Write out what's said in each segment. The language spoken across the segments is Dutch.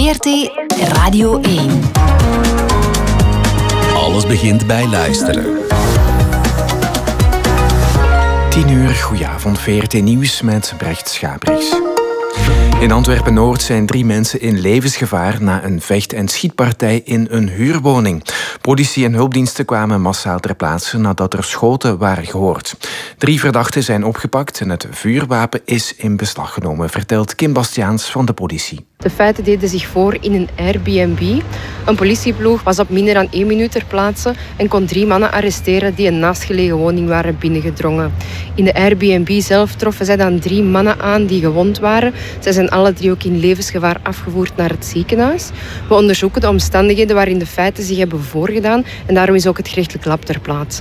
VRT Radio 1. Alles begint bij luisteren. 10:00, goedenavond, VRT Nieuws met Brecht Schabriks. In Antwerpen-Noord zijn 3 mensen in levensgevaar na een vecht- en schietpartij in een huurwoning. Politie en hulpdiensten kwamen massaal ter plaatse nadat er schoten waren gehoord. 3 verdachten zijn opgepakt en het vuurwapen is in beslag genomen, vertelt Kim Bastiaans van de politie. De feiten deden zich voor in een Airbnb. Een politieploeg was op minder dan 1 minuut ter plaatse en kon 3 mannen arresteren die een naastgelegen woning waren binnengedrongen. In de Airbnb zelf troffen zij dan 3 mannen aan die gewond waren. Zij zijn alle 3 ook in levensgevaar afgevoerd naar het ziekenhuis. We onderzoeken de omstandigheden waarin de feiten zich hebben voorgedaan en daarom is ook het gerechtelijk lab ter plaatse.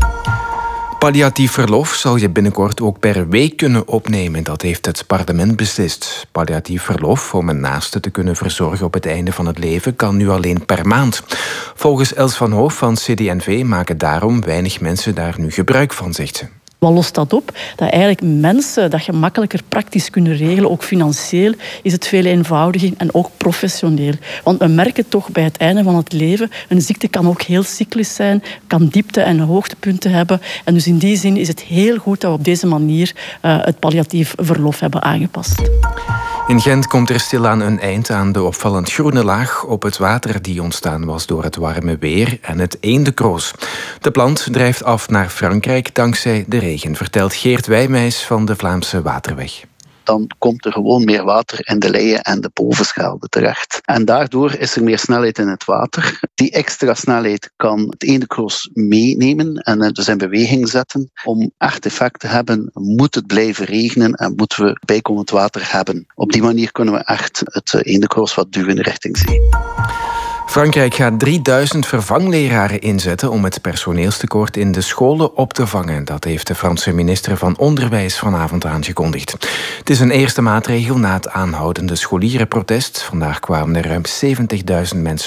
Palliatief verlof zal je binnenkort ook per week kunnen opnemen. Dat heeft het parlement beslist. Palliatief verlof om een naaste te kunnen verzorgen op het einde van het leven kan nu alleen per maand. Volgens Els van Hoof van CD&V maken daarom weinig mensen daar nu gebruik van, zegt ze. Wat lost dat op? Dat eigenlijk mensen dat gemakkelijker praktisch kunnen regelen, ook financieel is het veel eenvoudiger en ook professioneel. Want we merken toch bij het einde van het leven, een ziekte kan ook heel cyclisch zijn, kan diepte- en hoogtepunten hebben. En dus in die zin is het heel goed dat we op deze manier het palliatief verlof hebben aangepast. In Gent komt er stilaan een eind aan de opvallend groene laag op het water die ontstaan was door het warme weer en het eendekroos. De plant drijft af naar Frankrijk dankzij de regen, vertelt Geert Wijmeijs van de Vlaamse Waterweg. Dan komt er gewoon meer water in de leien en de bovenschelde terecht. En daardoor is er meer snelheid in het water. Die extra snelheid kan het eendekroos meenemen en dus in beweging zetten. Om echt effect te hebben, moet het blijven regenen en moeten we bijkomend water hebben. Op die manier kunnen we echt het eendekroos wat duwen richting zee. Frankrijk gaat 3000 vervangleraren inzetten om het personeelstekort in de scholen op te vangen. Dat heeft de Franse minister van Onderwijs vanavond aangekondigd. Het is een eerste maatregel na het aanhoudende scholierenprotest. Vandaag kwamen er ruim 70.000 mensen